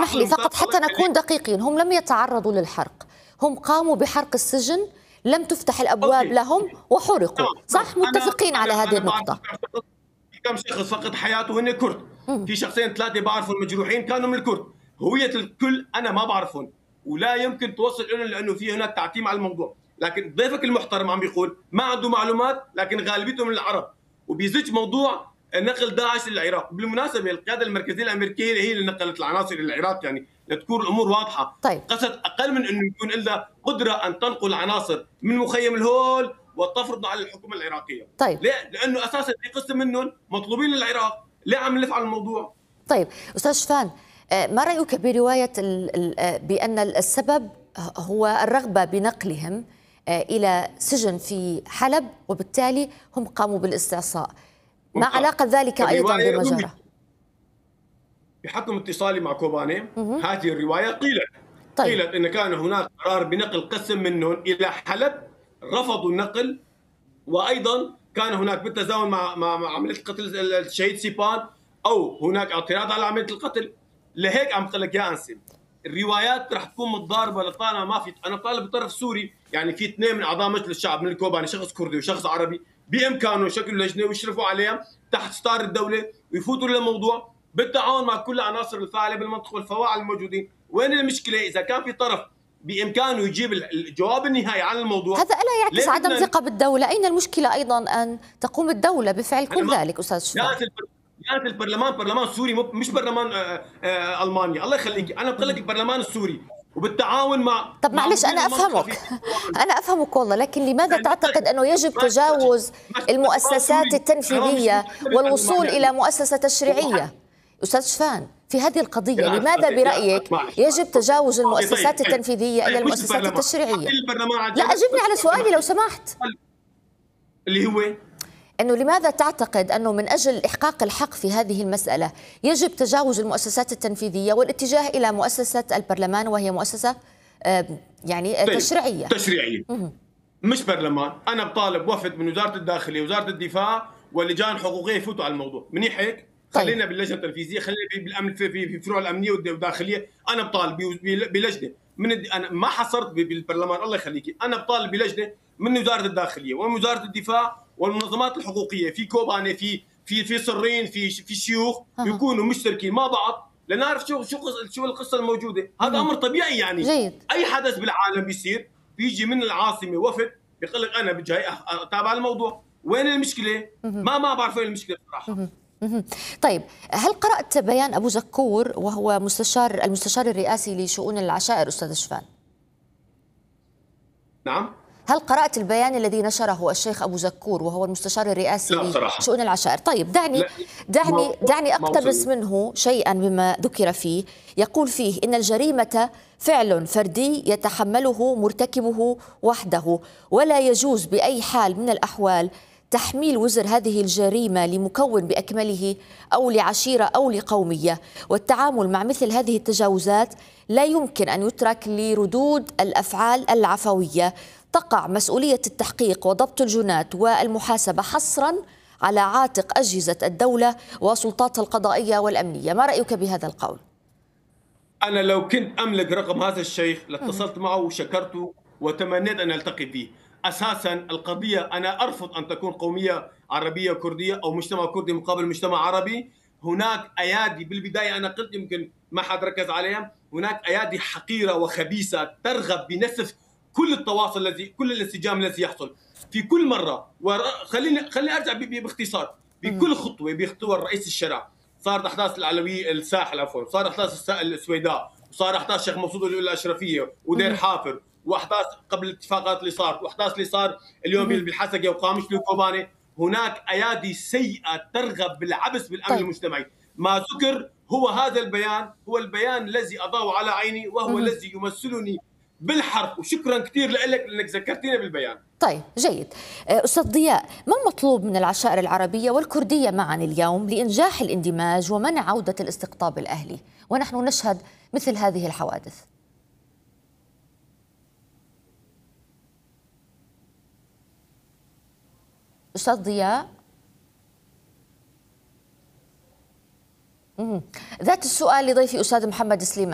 اسمح لي فقط حتى نكون دقيقين، هم لم يتعرضوا للحرق، هم قاموا بحرق السجن، لم تفتح الأبواب لهم وحرقوا، صح؟ متفقين على هذه النقطة. كم شخص فقد حياته هن كرد، في شخصين ثلاثة بعرفهم مجروحين كانوا من الكرد، هوية الكل أنا ما بعرفهم ولا يمكن توصل لهم لأنه في هناك تعتيم على الموضوع، لكن ضيفك المحترم عم بيقول ما عنده معلومات لكن غالبيتهم من العرب وبيزج موضوع نقل داعش للعراق. بالمناسبة القيادة المركزية الأمريكية هي اللي نقلت العناصر إلى العراق، يعني لتكون الأمور واضحة. طيب. قصد أقل من أنه يكون لها قدرة أن تنقل عناصر من مخيم الهول وتفرض على الحكومة العراقية. طيب. ليه؟ لأنه أساسا في قسم منهم مطلوبين للعراق، ليه عم نلف على الموضوع؟ طيب أستاذ شفان، ما رأيك برواية بأن السبب هو الرغبة بنقلهم إلى سجن في حلب وبالتالي هم قاموا بالاستعصاء؟ ما علاقة ذلك أيضا بمجرة؟ بحكم اتصالي مع كوباني هذه الرواية قيلت. طيب. قيلت أن كان هناك قرار بنقل قسم منهم إلى حلب، رفضوا النقل، وأيضا كان هناك بالتزامن مع عملية قتل الشهيد سيبان أو هناك اعتراض على عملية القتل. لهيك عم بقول لك يا أنسي الروايات رح تكون متضاربة لطالما ما في. أنا طالب بالطرف السوري، يعني في اثنين من أعضاء مجلس الشعب من الكوباني، شخص كردي وشخص عربي، بإمكانه يشكلوا لجنة ويشرفوا عليها تحت ستار الدولة ويفوتوا للموضوع بالتعاون مع كل العناصر الفاعلة بالمنطقة والفواعل الموجودين. وين المشكلة؟ إذا كان في طرف بإمكانه يجيب الجواب النهائي عن الموضوع، هذا ألا يعكس عدم ثقة بالدولة؟ أين المشكلة أيضا أن تقوم الدولة بفعل كل ذلك أستاذ شفان؟ يا البرلمان برلمان سوري مش برلمان ألمانيا، الله يخليك. أنا بقول لك البرلمان السوري وبالتعاون مع. طب معلش أنا أفهمك أنا أفهمك والله، لكن لماذا تعتقد أنه يجب تجاوز المؤسسات التنفيذية والوصول إلى مؤسسة تشريعية؟ أستاذ شفان، في هذه القضية لماذا برأيك يجب تجاوز المؤسسات التنفيذية إلى المؤسسات التشريعية؟ لا أجبني على سؤالي لو سمحت. اللي هو أنه لماذا تعتقد أنه من أجل إحقاق الحق في هذه المسألة يجب تجاوز المؤسسات التنفيذية والاتجاه إلى مؤسسة البرلمان وهي مؤسسة يعني تشريعية؟ تشريعية مش برلمان. أنا بطالب وفد من وزارة الداخلية ووزارة الدفاع واللجان الحقوقية يفوتوا على الموضوع. منيح هيك؟ خلينا باللجنة التنفيذية، خلينا بالأمن في فروع الأمنية والداخلية. أنا بطالب بلجنة أنا ما حصرت بالبرلمان، الله يخليكي. أنا بطالب بلجنة من وزارة الداخلية ومن وزارة الدفاع والمنظمات الحقوقية في كوباني، في صرين، في شيوخ يكونوا مشتركين مع بعض لنعرف شو القصة الموجودة. هذا أمر طبيعي يعني. جيد. أي حدث بالعالم بيصير بيجي من العاصمة وفد بيقول لك أنا جاي أتابع الموضوع. وين المشكلة؟ ما بعرف وين المشكلة بصراحة. طيب، هل قرأت بيان أبو زكور وهو المستشار الرئاسي لشؤون العشائر أستاذ شفان؟ نعم. هل قرأت البيان الذي نشره الشيخ أبو زكور وهو المستشار الرئاسي لشؤون العشائر؟ طيب دعني أقتبس منه شيئا مما ذكر فيه. يقول فيه إن الجريمة فعل فردي يتحمله مرتكبه وحده، ولا يجوز بأي حال من الأحوال تحميل وزر هذه الجريمة لمكون بأكمله أو لعشيرة أو لقومية، والتعامل مع مثل هذه التجاوزات لا يمكن أن يترك لردود الأفعال العفوية. تقع مسؤولية التحقيق وضبط الجنات والمحاسبة حصرا على عاتق أجهزة الدولة وسلطاتها القضائية والأمنية. ما رأيك بهذا القول؟ أنا لو كنت أملك رقم هذا الشيخ لاتصلت معه وشكرته وتمنيت أن ألتقي به. أساسا القضية أنا أرفض أن تكون قومية عربية كردية أو مجتمع كردي مقابل مجتمع عربي. هناك أيادي بالبداية أنا قلت يمكن ما حد ركز عليها، هناك أيادي حقيرة وخبيثة ترغب بنسف كل التواصل كل الانسجام الذي يحصل في كل مرة. خليني أرجع باختصار. بكل خطوة بيخطوها الرئيس الشرع صارت أحداث العلوية الساحل عفوا، صار أحداث السويداء، وصار أحداث شيخ مسعود الأشرفية ودير حافر، واحداث قبل الاتفاقات اللي صارت، واحداث اللي صار اليوم بالحسقه وقامشلي وكوباني. هناك ايادي سيئه ترغب بالعبث بالامن المجتمعي. ما ذكر هو هذا البيان، هو البيان الذي اضاء على عيني وهو الذي يمثلني بالحرف. وشكرا كثير لك لانك ذكرتينا بالبيان. طيب جيد. أستاذ ضياء، ما المطلوب من العشائر العربية والكردية معا اليوم لإنجاح الاندماج ومنع عودة الاستقطاب الأهلي ونحن نشهد مثل هذه الحوادث؟ أستاذ ضياء، ذات السؤال لضيفي أستاذ محمد سليمان.